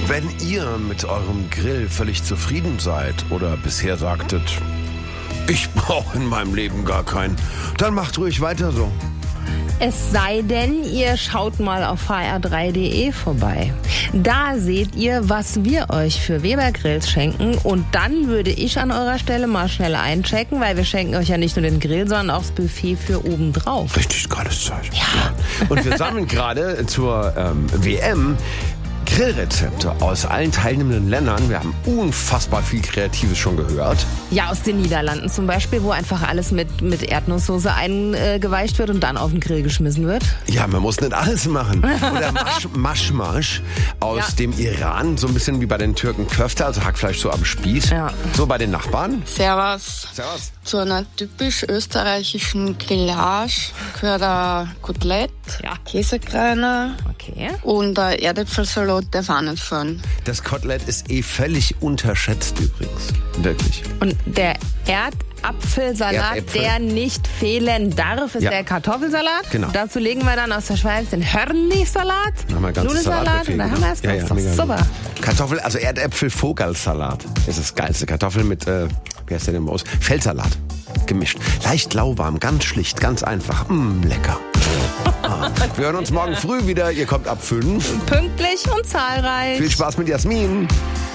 Wenn ihr mit eurem Grill völlig zufrieden seid oder bisher sagtet, ich brauche in meinem Leben gar keinen, dann macht ruhig weiter so. Es sei denn, ihr schaut mal auf hr3.de vorbei. Da seht ihr, was wir euch für Weber Grills schenken. Und dann würde ich an eurer Stelle mal schnell einchecken, weil wir schenken euch ja nicht nur den Grill, sondern auch das Buffet für obendrauf. Richtig geiles Zeug. Ja. Und wir sammeln gerade zur WM Grillrezepte aus allen teilnehmenden Ländern. Wir haben unfassbar viel Kreatives schon gehört. Ja, aus den Niederlanden zum Beispiel, wo einfach alles mit Erdnusssoße eingeweicht wird und dann auf den Grill geschmissen wird. Ja, man muss nicht alles machen. Oder Maschmasch aus dem Iran, so ein bisschen wie bei den Türken Köfte, also Hackfleisch so am Spieß. Ja. So bei den Nachbarn. Servus. Servus. Zu einer typisch österreichischen Grillage gehört ein Kotelett, Ja. Käsekreiner Okay. und ein Erdäpfelsalat, der war nicht von. Das Kotelett ist völlig unterschätzt übrigens. Wirklich. Und der Erdapfelsalat, Erdäpfel. der nicht fehlen darf, ist Ja. der Kartoffelsalat. Genau. Dazu legen wir dann aus der Schweiz den Hörnli-Salat, Dann haben wir ganzes Nudelsalat Salatbuffet, und dann haben wir es. genau. Das ist doch mega super. gut. Kartoffel, also Erdäpfel-Vogelsalat ist das Geilste. Kartoffel mit, wie heißt der denn aus? Feldsalat gemischt. Leicht lauwarm, ganz schlicht, ganz einfach. Lecker. Wir hören uns morgen früh wieder. Ihr kommt ab 5. Pünktlich und zahlreich. Viel Spaß mit Jasmin.